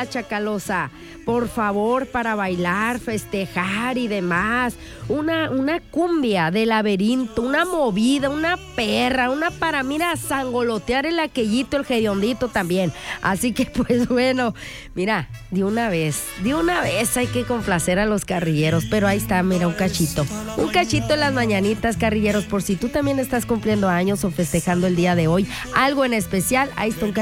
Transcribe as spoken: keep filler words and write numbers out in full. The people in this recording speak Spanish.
la Chacalosa. Por favor, para bailar, festejar y demás. Una, una cumbia de laberinto, una movida, una perra, una para, mira, sangolotear el aquellito, el hediondito también. Así que, pues bueno, mira, de una vez, de una vez hay que complacer a los carrilleros. Pero ahí está, mira, un cachito. Un cachito en las mañanitas, carrilleros, por si tú también estás cumpliendo años o festejando el día de hoy. Algo en especial, ahí está un